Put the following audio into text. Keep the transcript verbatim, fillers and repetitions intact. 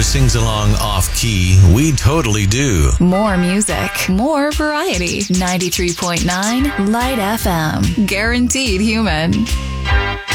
ever sings along off-key, we totally do. More music, more variety. ninety-three point nine Light F M. Guaranteed human.